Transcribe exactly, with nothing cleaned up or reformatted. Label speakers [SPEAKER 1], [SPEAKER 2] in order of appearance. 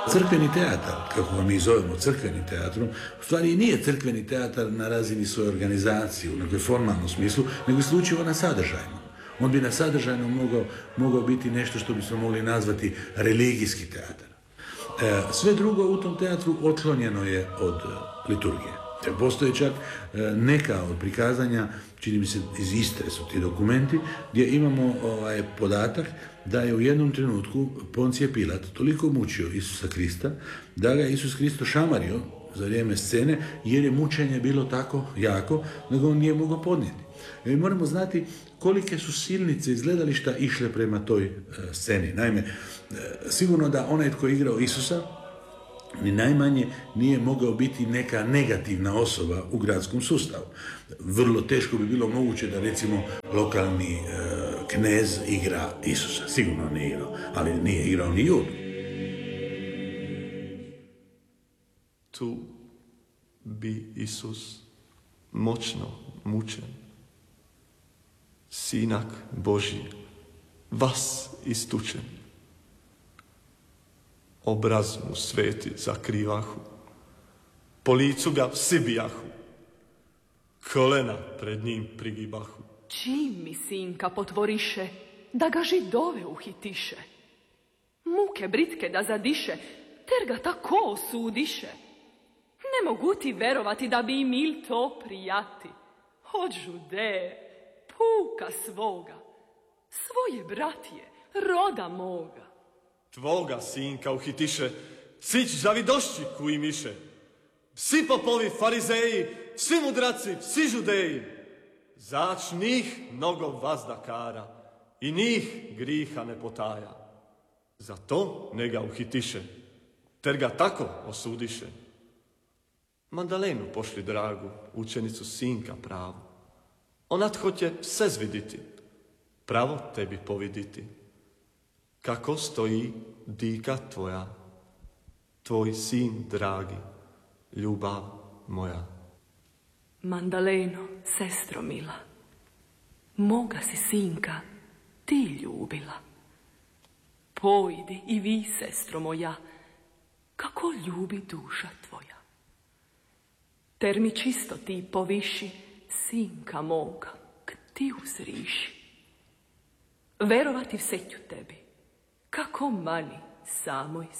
[SPEAKER 1] Crkveni teatar, kako ga mi zovemo crkvenim teatrom, u stvari nije crkveni teatar na razini svoje organizacije, u nekoj formalnom smislu, nego isključivo na sadržajnom. On bi na sadržajnom mogao, mogao biti nešto što bismo mogli nazvati religijski teatar. E, sve drugo u tom teatru otklonjeno je od liturgije. Postoje čak neka od prikazanja, čini mi se iz Istre su ti dokumenti, gdje imamo ovaj podatak da je u jednom trenutku Poncije Pilat toliko mučio Isusa Krista, da ga je Isus Kristo šamario za vrijeme scene, jer je mučenje bilo tako jako, da ga on nije mogao podnijeti. I mi moramo znati kolike su silnice iz gledališta išle prema toj uh, sceni. Naime, uh, sigurno da onaj tko je igrao Isusa, ni najmanje nije mogao biti neka negativna osoba u gradskom sustavu. Vrlo teško bi bilo moguće da, recimo, lokalni e, knez igra Isusa. Sigurno nije igrao, ali nije igrao ni Judu.
[SPEAKER 2] Tu bi Isus moćno mučen, Sinak Božji, vas istučen. Obraz mu sveti zakrivahu, po licu ga sibijahu, kolena pred njim prigibahu.
[SPEAKER 3] Čim mi sinka potvoriše, da ga židove uhitiše, muke britke da zadiše, ter ga tako osudiše. Ne mogu ti verovati da bi im il to prijati. Od Žudeje, puka svoga, svoje bratije, roda moga.
[SPEAKER 2] Tvoga sinka uhitiše, sić zavidošći kuj miše. Svi popovi farizeji, svi mudraci, svi žudeji. Zač njih mnogo vazdakara i njih griha ne potaja. Zato ne ga uhitiše, ter ga tako osudiše. Mandalenu pošli dragu, učenicu sinka pravu. Ona hoće sve zviditi, pravo tebi poviditi. Kako stoji dika tvoja, tvoj sin dragi, ljubav moja.
[SPEAKER 3] Mandaleno, sestro mila, moga si sinka ti ljubila. Pojdi i vi, sestro moja, kako ljubi duša tvoja. Ter mi čisto ti poviši, sinka moga, k ti uzriši. Verovati vseću tebi, kako mani samoj